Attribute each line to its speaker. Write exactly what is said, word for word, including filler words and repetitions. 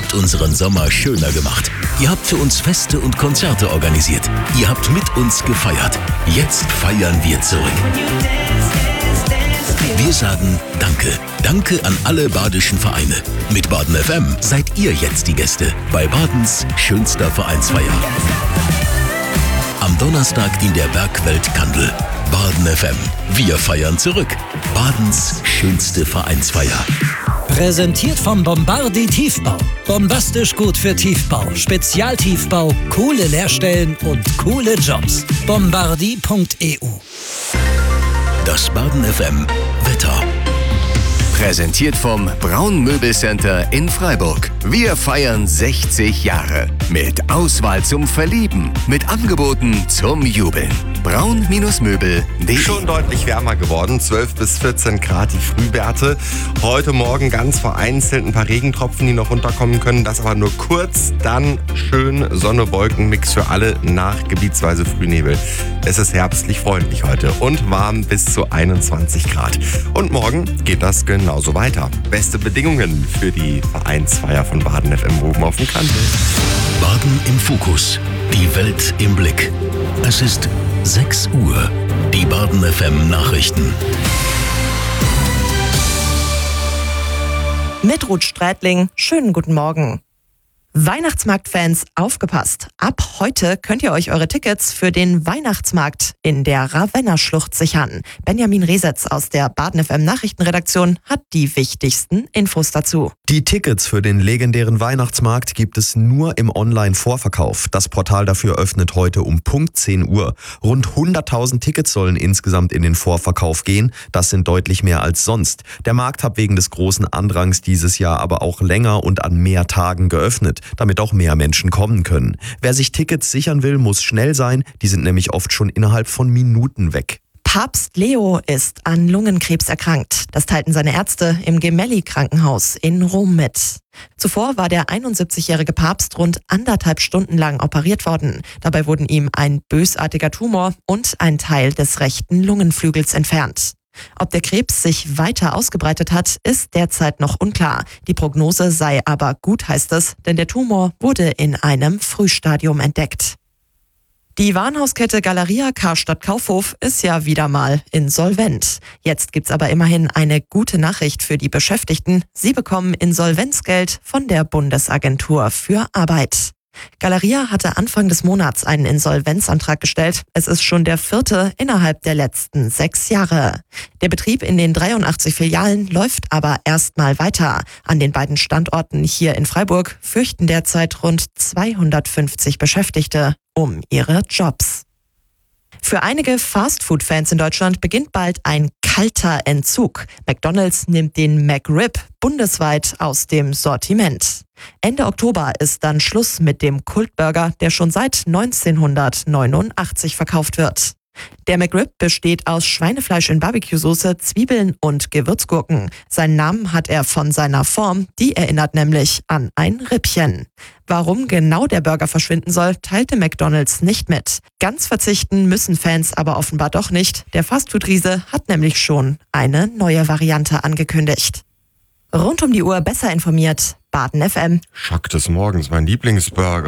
Speaker 1: habt unseren Sommer schöner gemacht. Ihr habt für uns Feste und Konzerte organisiert. Ihr habt mit uns gefeiert. Jetzt feiern wir zurück. Wir sagen Danke. Danke an alle badischen Vereine. Mit Baden F M seid ihr jetzt die Gäste bei Badens schönster Vereinsfeier. Am Donnerstag in der Bergwelt Kandel. Baden F M. Wir feiern zurück. Badens schönste Vereinsfeier.
Speaker 2: Präsentiert vom Bombardi Tiefbau. Bombastisch gut für Tiefbau, Spezialtiefbau, coole Leerstellen und coole Jobs. Bombardi punkt e u.
Speaker 1: Das Baden F M Wetter.
Speaker 3: Präsentiert vom Braun Möbelcenter in Freiburg. Wir feiern sechzig Jahre. Mit Auswahl zum Verlieben. Mit Angeboten zum Jubeln. braun Möbel punkt de.
Speaker 4: Schon deutlich wärmer geworden, zwölf bis vierzehn Grad die Frühwerte. Heute Morgen ganz vereinzelt ein paar Regentropfen, die noch runterkommen können. Das aber nur kurz, dann schön Sonne-Wolken-Mix für alle nach gebietsweise Frühnebel. Es ist herbstlich freundlich heute und warm bis zu einundzwanzig Grad. Und morgen geht das genauso weiter. Beste Bedingungen für die Vereinsfeier von Baden F M oben auf dem Kandel.
Speaker 1: Baden im Fokus. Die Welt im Blick. Es ist sechs Uhr. Die Baden F M Nachrichten.
Speaker 5: Mit Ruth Strätling, schönen guten Morgen. Weihnachtsmarktfans, aufgepasst! Ab heute könnt ihr euch eure Tickets für den Weihnachtsmarkt in der Ravenna-Schlucht sichern. Benjamin Resetz aus der Baden F M Nachrichtenredaktion hat die wichtigsten Infos dazu.
Speaker 6: Die Tickets für den legendären Weihnachtsmarkt gibt es nur im Online-Vorverkauf. Das Portal dafür öffnet heute um Punkt zehn Uhr. Rund hunderttausend Tickets sollen insgesamt in den Vorverkauf gehen. Das sind deutlich mehr als sonst. Der Markt hat wegen des großen Andrangs dieses Jahr aber auch länger und an mehr Tagen geöffnet, damit auch mehr Menschen kommen können. Wer sich Tickets sichern will, muss schnell sein. Die sind nämlich oft schon innerhalb von Minuten weg.
Speaker 5: Papst Leo ist an Lungenkrebs erkrankt. Das teilten seine Ärzte im Gemelli-Krankenhaus in Rom mit. Zuvor war der einundsiebzigjährige Papst rund anderthalb Stunden lang operiert worden. Dabei wurden ihm ein bösartiger Tumor und ein Teil des rechten Lungenflügels entfernt. Ob der Krebs sich weiter ausgebreitet hat, ist derzeit noch unklar. Die Prognose sei aber gut, heißt es, denn der Tumor wurde in einem Frühstadium entdeckt. Die Warenhauskette Galeria Karstadt Kaufhof ist ja wieder mal insolvent. Jetzt gibt's aber immerhin eine gute Nachricht für die Beschäftigten. Sie bekommen Insolvenzgeld von der Bundesagentur für Arbeit. Galeria hatte Anfang des Monats einen Insolvenzantrag gestellt. Es ist schon der vierte innerhalb der letzten sechs Jahre. Der Betrieb in den dreiundachtzig Filialen läuft aber erstmal weiter. An den beiden Standorten hier in Freiburg fürchten derzeit rund zweihundertfünfzig Beschäftigte um ihre Jobs. Für einige Fastfood-Fans in Deutschland beginnt bald ein kalter Entzug. McDonald's nimmt den McRib bundesweit aus dem Sortiment. Ende Oktober ist dann Schluss mit dem Kultburger, der schon seit neunzehnhundertneunundachtzig verkauft wird. Der McRib besteht aus Schweinefleisch in Barbecue-Soße, Zwiebeln und Gewürzgurken. Seinen Namen hat er von seiner Form, die erinnert nämlich an ein Rippchen. Warum genau der Burger verschwinden soll, teilte McDonald's nicht mit. Ganz verzichten müssen Fans aber offenbar doch nicht. Der Fastfood-Riese hat nämlich schon eine neue Variante angekündigt. Rund um die Uhr besser informiert, Baden F M.
Speaker 4: Schock des Morgens, mein Lieblingsburger.